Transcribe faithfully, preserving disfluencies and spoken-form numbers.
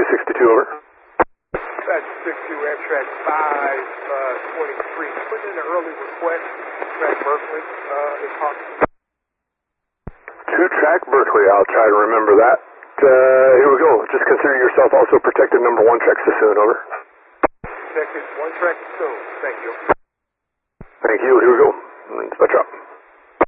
sixty-two, over. Dispatch sixty-two, Amtrak five twenty-three. Put in an early request, track Berkeley, uh, if possible. Two track Berkeley, I'll try to remember that. Uh, here we go. Just consider yourself also protected number one track Sassoon, over. Protected one track soon. Thank you. Thank you. Here we go. Dispatch up.